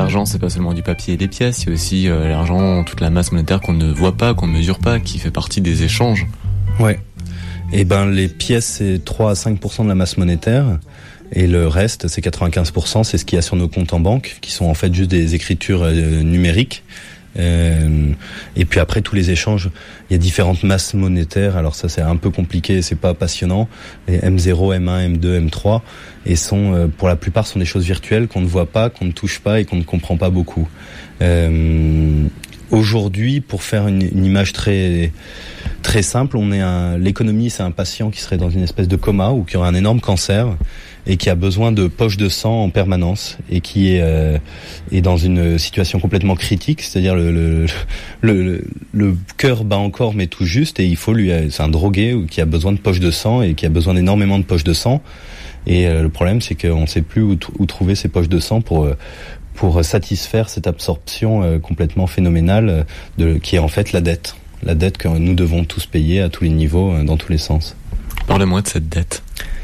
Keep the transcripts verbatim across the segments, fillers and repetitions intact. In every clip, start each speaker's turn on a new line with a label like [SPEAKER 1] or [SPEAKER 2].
[SPEAKER 1] l'argent, c'est pas seulement du papier et des pièces, il y a aussi euh, l'argent, toute la masse monétaire qu'on ne voit pas, qu'on ne mesure pas, qui fait partie des échanges.
[SPEAKER 2] Ouais. Et ben les pièces, c'est trois à cinq pour cent de la masse monétaire. Et le reste, c'est quatre-vingt-quinze pour cent, c'est ce qu'il y a sur nos comptes en banque, qui sont en fait juste des écritures euh, numériques. Euh, et puis après, tous les échanges, il y a différentes masses monétaires. Alors ça, c'est un peu compliqué, c'est pas passionnant. Les M zéro, M un, M deux, M trois, et sont, euh, pour la plupart, sont des choses virtuelles qu'on ne voit pas, qu'on ne touche pas et qu'on ne comprend pas beaucoup. Euh, aujourd'hui, pour faire une, une image très très simple, on est un, l'économie, c'est un patient qui serait dans une espèce de coma ou qui aurait un énorme cancer et qui a besoin de poches de sang en permanence et qui est, euh, est dans une situation complètement critique, c'est-à-dire le, le, le, le, le cœur bat encore mais tout juste et il faut lui, c'est un drogué qui a besoin de poches de sang et qui a besoin d'énormément de poches de sang et euh, le problème c'est qu'on ne sait plus où, t- où trouver ces poches de sang pour pour satisfaire cette absorption euh, complètement phénoménale de, qui est en fait la dette, la dette que nous devons tous payer à tous les niveaux, euh, dans tous les sens.
[SPEAKER 1] Parlez-moi de cette dette.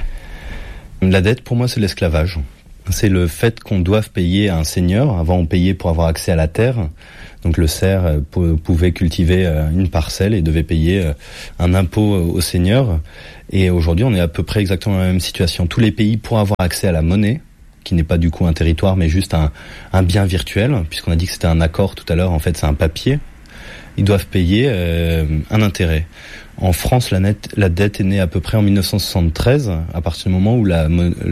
[SPEAKER 2] La dette, pour moi, c'est l'esclavage. C'est le fait qu'on doive payer à un seigneur. Avant, on payait pour avoir accès à la terre. Donc le serf pouvait cultiver une parcelle et devait payer un impôt au seigneur. Et aujourd'hui, on est à peu près exactement dans la même situation. Tous les pays, pour avoir accès à la monnaie, qui n'est pas du coup un territoire, mais juste un, un bien virtuel, puisqu'on a dit que c'était un accord tout à l'heure, en fait, c'est un papier, ils doivent payer euh, un intérêt. En France, la, net, la dette est née à peu près en dix-neuf cent soixante-treize, à partir du moment où la,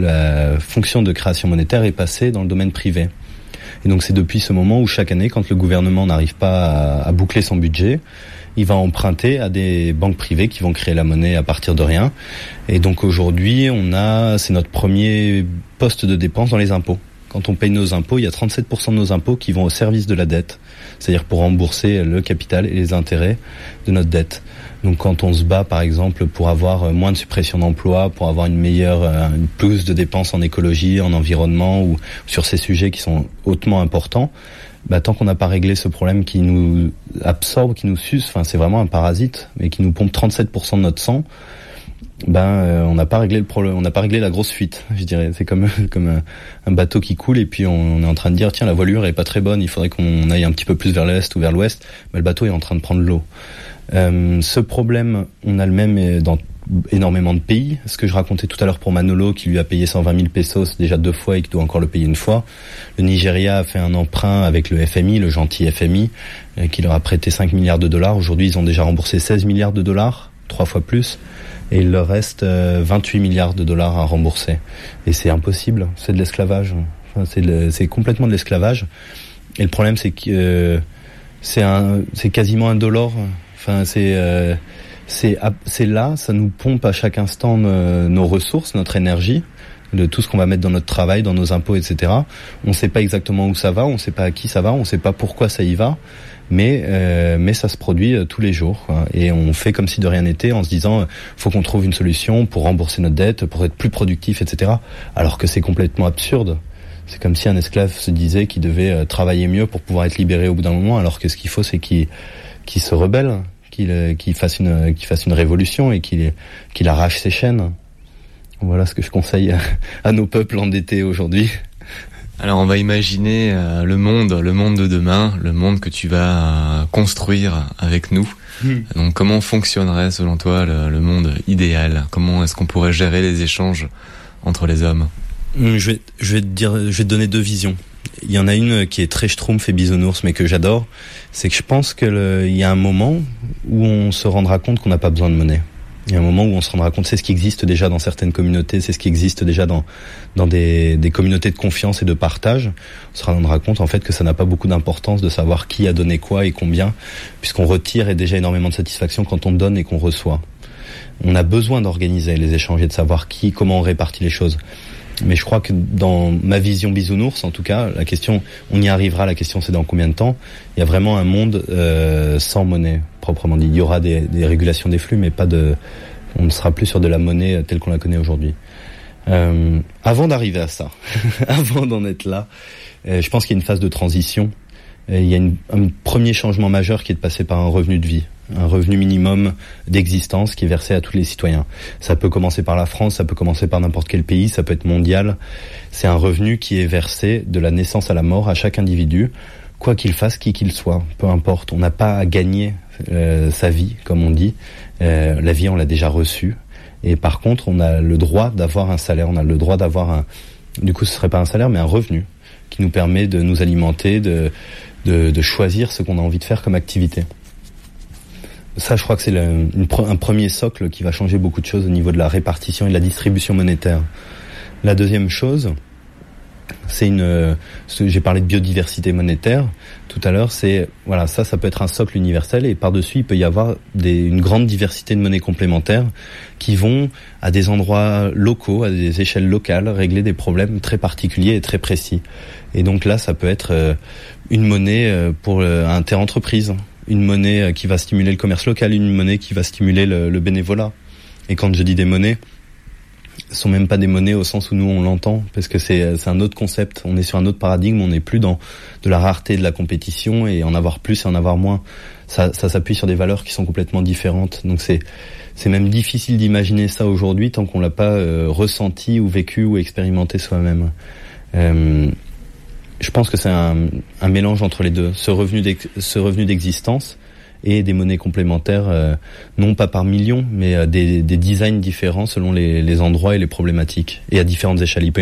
[SPEAKER 2] la fonction de création monétaire est passée dans le domaine privé. Et donc c'est depuis ce moment où chaque année, quand le gouvernement n'arrive pas à, à boucler son budget, il va emprunter à des banques privées qui vont créer la monnaie à partir de rien. Et donc aujourd'hui, on a, c'est notre premier poste de dépense dans les impôts. Quand on paye nos impôts, il y a trente-sept pour cent de nos impôts qui vont au service de la dette, c'est-à-dire pour rembourser le capital et les intérêts de notre dette. Donc quand on se bat par exemple pour avoir moins de suppression d'emplois, pour avoir une meilleure, une plus de dépenses en écologie, en environnement ou sur ces sujets qui sont hautement importants, bah, tant qu'on n'a pas réglé ce problème qui nous absorbe, qui nous suce, enfin c'est vraiment un parasite, mais qui nous pompe trente-sept pour cent de notre sang, ben euh, on n'a pas réglé le problème, on n'a pas réglé la grosse fuite, je dirais. C'est comme comme un, un bateau qui coule et puis on, on est en train de dire tiens la voilure est pas très bonne, il faudrait qu'on aille un petit peu plus vers l'est ou vers l'ouest, mais le bateau est en train de prendre l'eau. Euh, ce problème, on a le même dans énormément de pays. Ce que je racontais tout à l'heure pour Manolo, qui lui a payé cent vingt mille pesos déjà deux fois et qui doit encore le payer une fois. Le Nigeria a fait un emprunt avec le F M I, le gentil F M I, euh, qui leur a prêté cinq milliards de dollars. Aujourd'hui, ils ont déjà remboursé seize milliards de dollars, trois fois plus. Et il leur reste euh, vingt-huit milliards de dollars à rembourser. Et c'est impossible, c'est de l'esclavage. Enfin, c'est, le, c'est complètement de l'esclavage. Et le problème, c'est que euh, c'est, un, c'est quasiment indolore. Enfin, c'est, euh, c'est, c'est là, ça nous pompe à chaque instant nos, nos ressources, notre énergie, de tout ce qu'on va mettre dans notre travail, dans nos impôts, et cetera. On ne sait pas exactement où ça va, on ne sait pas à qui ça va, on ne sait pas pourquoi ça y va, mais euh, mais ça se produit euh, tous les jours, quoi. Et on fait comme si de rien n'était en se disant, euh, faut qu'on trouve une solution pour rembourser notre dette, pour être plus productif, et cetera. Alors que c'est complètement absurde. C'est comme si un esclave se disait qu'il devait euh, travailler mieux pour pouvoir être libéré au bout d'un moment, alors que ce qu'il faut, c'est qu'il qu'il se rebelle, qu'il, qu'il fasse une, qu'il fasse une révolution et qu'il, qu'il arrache ses chaînes. Voilà ce que je conseille à, à nos peuples endettés aujourd'hui.
[SPEAKER 1] Alors on va imaginer euh, le monde, le monde de demain, le monde que tu vas euh, construire avec nous. Mmh. Donc comment fonctionnerait selon toi le, le monde idéal ? Comment est-ce qu'on pourrait gérer les échanges entre les hommes ?
[SPEAKER 2] Je vais, je vais te dire, je vais te donner deux visions. Il y en a une qui est très schtroumpf et bisounours, mais que j'adore. C'est que je pense qu'il y a un moment où on se rendra compte qu'on n'a pas besoin de monnaie. Il y a un moment où on se rendra compte, c'est ce qui existe déjà dans certaines communautés, c'est ce qui existe déjà dans dans des, des communautés de confiance et de partage. On se rendra compte en fait que ça n'a pas beaucoup d'importance de savoir qui a donné quoi et combien, puisqu'on retire et déjà énormément de satisfaction quand on donne et qu'on reçoit. On a besoin d'organiser les échanges et de savoir qui, comment on répartit les choses. Mais je crois que dans ma vision bisounours, en tout cas, la question, on y arrivera, la question c'est dans combien de temps. Il y a vraiment un monde euh, sans monnaie, proprement dit. Il y aura des, des régulations des flux, mais pas de, on ne sera plus sur de la monnaie telle qu'on la connaît aujourd'hui. Euh, avant d'arriver à ça, avant d'en être là, euh, je pense qu'il y a une phase de transition. Et il y a une, un premier changement majeur qui est de passer par un revenu de vie. un revenu minimum d'existence qui est versé à tous les citoyens. Ça peut commencer par la France, ça peut commencer par n'importe quel pays, ça peut être mondial. C'est un revenu qui est versé de la naissance à la mort à chaque individu, quoi qu'il fasse, qui qu'il soit, peu importe. On n'a pas à gagner euh, sa vie, comme on dit. Euh, la vie, on l'a déjà reçue. Et par contre, on a le droit d'avoir un salaire, on a le droit d'avoir un... Du coup, ce serait pas un salaire, mais un revenu qui nous permet de nous alimenter, de, de, de choisir ce qu'on a envie de faire comme activité. Ça, je crois que c'est le, une, un premier socle qui va changer beaucoup de choses au niveau de la répartition et de la distribution monétaire. La deuxième chose, c'est une... J'ai parlé de biodiversité monétaire tout à l'heure, c'est... Voilà, ça, ça peut être un socle universel et par-dessus, il peut y avoir des, une grande diversité de monnaies complémentaires qui vont à des endroits locaux, à des échelles locales, régler des problèmes très particuliers et très précis. Et donc là, ça peut être une monnaie pour inter-entreprise, une monnaie qui va stimuler le commerce local, une monnaie qui va stimuler le, le bénévolat. Et quand je dis des monnaies, ce sont même pas des monnaies au sens où nous on l'entend, parce que c'est, c'est un autre concept. On est sur un autre paradigme, on n'est plus dans de la rareté de la compétition et en avoir plus et en avoir moins. Ça, ça s'appuie sur des valeurs qui sont complètement différentes. Donc c'est, c'est même difficile d'imaginer ça aujourd'hui tant qu'on l'a pas euh, ressenti ou vécu ou expérimenté soi-même. Euh, je pense que c'est un, un mélange entre les deux. Ce revenu, ce revenu d'existence et des monnaies complémentaires, euh, non pas par millions, mais euh, des, des designs différents selon les, les endroits et les problématiques, et à différentes échelles.